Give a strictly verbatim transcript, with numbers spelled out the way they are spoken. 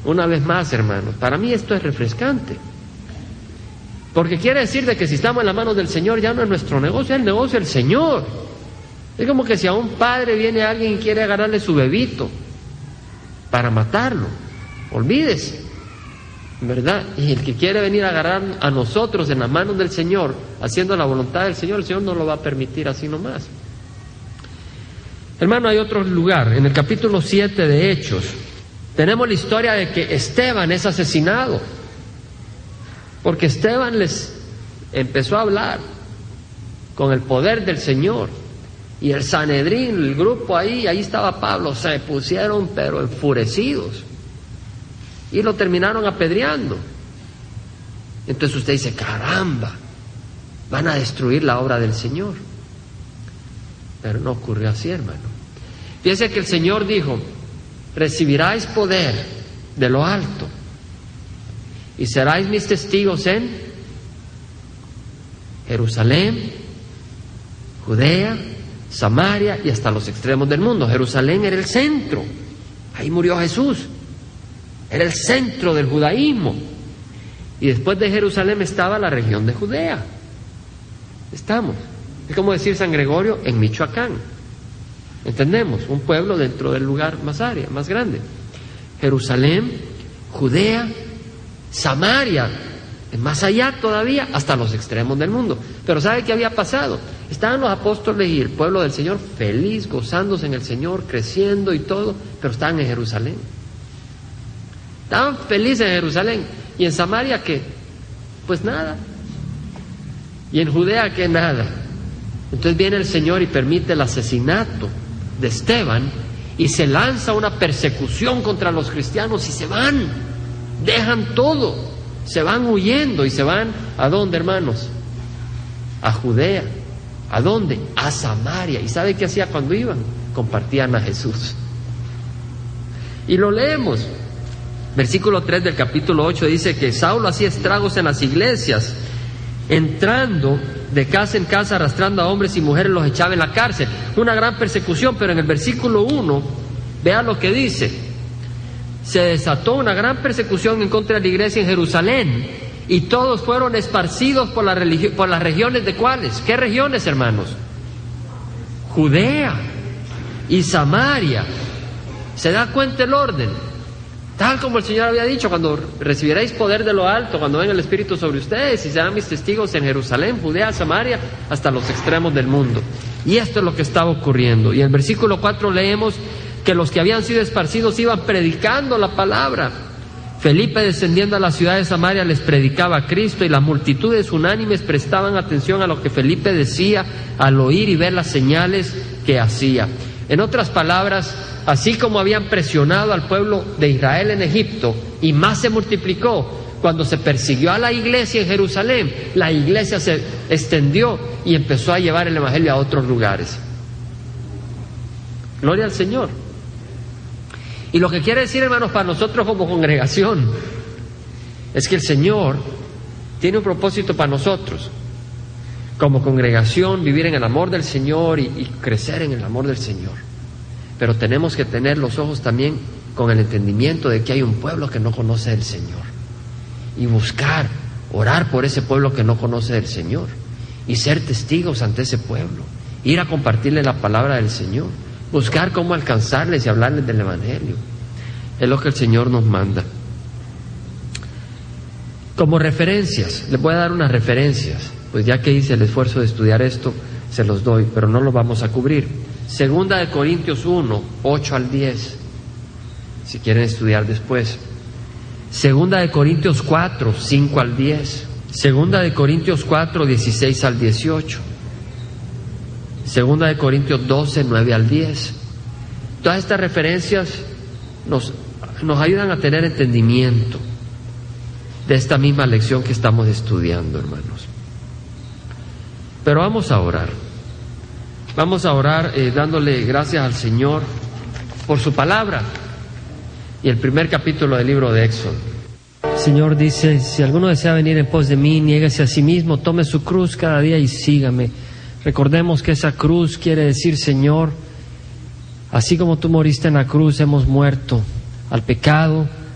una vez más, hermanos, para mí esto es refrescante. Porque quiere decir de que si estamos en las manos del Señor, ya no es nuestro negocio, es el negocio del Señor. Es como que si a un padre viene alguien y quiere agarrarle su bebito para matarlo, olvídese, ¿verdad? Y el que quiere venir a agarrar a nosotros en las manos del Señor, haciendo la voluntad del Señor, el Señor no lo va a permitir así nomás. Hermano, hay otro lugar, en el capítulo siete de Hechos, tenemos la historia de que Esteban es asesinado, porque Esteban les empezó a hablar con el poder del Señor, y el Sanedrín, el grupo ahí, ahí estaba Pablo, se pusieron pero enfurecidos, y lo terminaron apedreando. Entonces usted dice, caramba, van a destruir la obra del Señor. Pero no ocurrió así, hermano. Fíjense que el Señor dijo, recibiráis poder de lo alto y seráis mis testigos en Jerusalén, Judea, Samaria y hasta los extremos del mundo. Jerusalén era el centro, ahí murió Jesús, era el centro del judaísmo, y después de Jerusalén estaba la región de Judea. Estamos, es como decir San Gregorio en Michoacán, entendemos, un pueblo dentro del lugar más área, más grande. Jerusalén, Judea, Samaria, más allá todavía, hasta los extremos del mundo. Pero ¿sabe qué había pasado? Estaban los apóstoles y el pueblo del Señor feliz, gozándose en el Señor, creciendo y todo, pero estaban en Jerusalén. Estaban felices en Jerusalén. ¿Y en Samaria qué? Pues nada. ¿Y en Judea qué? Nada. Entonces viene el Señor y permite el asesinato de Esteban y se lanza una persecución contra los cristianos y se van, dejan todo, se van huyendo y se van, ¿a dónde, hermanos? A Judea. ¿A dónde? A Samaria. ¿Y sabe qué hacía cuando iban? Compartían a Jesús. Y lo leemos. Versículo tres del capítulo ocho dice que Saulo hacía estragos en las iglesias, entrando de casa en casa, arrastrando a hombres y mujeres, los echaba en la cárcel. Una gran persecución, pero en el versículo uno, vea lo que dice. Se desató una gran persecución en contra de la iglesia en Jerusalén, y todos fueron esparcidos por, la religio- por las regiones de ¿cuáles? ¿Qué regiones, hermanos? Judea y Samaria. ¿Se da cuenta el orden? Tal como el Señor había dicho, cuando recibiréis poder de lo alto, cuando venga el Espíritu sobre ustedes, y serán mis testigos en Jerusalén, Judea, Samaria, hasta los extremos del mundo. Y esto es lo que estaba ocurriendo. Y en el versículo cuatro leemos que los que habían sido esparcidos iban predicando la palabra. Felipe, descendiendo a la ciudad de Samaria, les predicaba a Cristo, y las multitudes unánimes prestaban atención a lo que Felipe decía al oír y ver las señales que hacía. En otras palabras, así como habían presionado al pueblo de Israel en Egipto, y más se multiplicó cuando se persiguió a la iglesia en Jerusalén, la iglesia se extendió y empezó a llevar el evangelio a otros lugares. Gloria al Señor. Y lo que quiere decir, hermanos, para nosotros como congregación, es que el Señor tiene un propósito para nosotros. Como congregación, vivir en el amor del Señor y, y crecer en el amor del Señor. Pero tenemos que tener los ojos también con el entendimiento de que hay un pueblo que no conoce del Señor. Y buscar, orar por ese pueblo que no conoce del Señor. Y ser testigos ante ese pueblo. Ir a compartirle la palabra del Señor. Buscar cómo alcanzarles y hablarles del Evangelio. Es lo que el Señor nos manda. Como referencias, les voy a dar unas referencias. Pues ya que hice el esfuerzo de estudiar esto, se los doy, pero no lo vamos a cubrir. Segunda de Corintios uno, ocho al diez, si quieren estudiar después. Segunda de Corintios cuatro, cinco al diez. Segunda de Corintios cuatro, dieciséis al dieciocho. Segunda de Corintios doce, nueve al diez. Todas estas referencias nos, nos ayudan a tener entendimiento de esta misma lección que estamos estudiando, hermanos. Pero vamos a orar. Vamos a orar eh, dándole gracias al Señor por su palabra y el primer capítulo del libro de Éxodo. El Señor dice, si alguno desea venir en pos de mí, niéguese a sí mismo, tome su cruz cada día y sígame. Recordemos que esa cruz quiere decir, Señor, así como tú moriste en la cruz, hemos muerto al pecado,